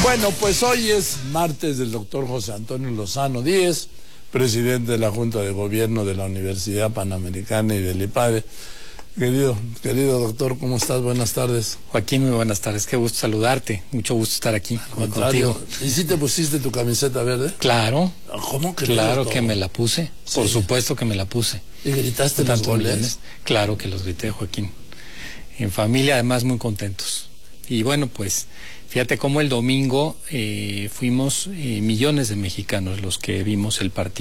Bueno, pues hoy es martes del doctor José Antonio Lozano Díez, presidente de la Junta de Gobierno de la Universidad Panamericana y del IPADE. Querido doctor, ¿cómo estás? Buenas tardes. Joaquín, muy buenas tardes, qué gusto saludarte, mucho gusto estar aquí contigo. ¿Y si te pusiste tu camiseta verde? Claro. ¿Cómo que claro que me la puse, sí. Por supuesto que me la puse. ¿Y gritaste los goles? Claro que los grité, Joaquín. En familia, además, muy contentos. Y bueno, pues, fíjate cómo el domingo fuimos millones de mexicanos los que vimos el partido.